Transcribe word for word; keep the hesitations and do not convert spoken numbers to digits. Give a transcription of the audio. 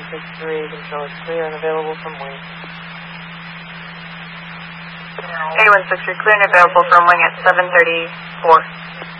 six three, control is clear and available from wing. A one six three, clear and available from wing at seven thirty-four.